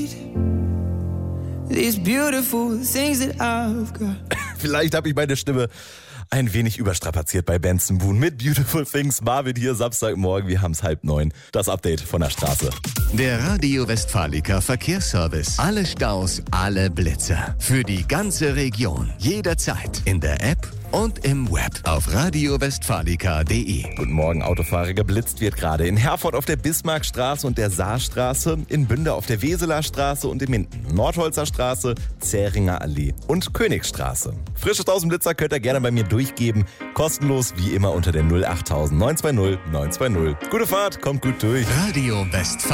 These beautiful things that I've got. Vielleicht habe ich meine Stimme ein wenig überstrapaziert bei Benson Boone mit Beautiful Things. Marvin hier, Samstagmorgen, wir haben es 8:30. Das Update von der Straße. Der Radio Westfalica Verkehrsservice. Alle Staus, alle Blitzer. Für die ganze Region. Jederzeit. In der App und im Web. Auf radiowestfalica.de. Guten Morgen, Autofahrer. Geblitzt wird gerade in Herford auf der Bismarckstraße und der Saarstraße, in Bünde auf der Weseler Straße und in Minden, Nordholzer Straße, Zähringer Allee und Königstraße. Frische 1000 Blitzer könnt ihr gerne bei mir durchgeben. Kostenlos wie immer unter der 08000 920 920. Gute Fahrt, kommt gut durch. Radio Westfalica.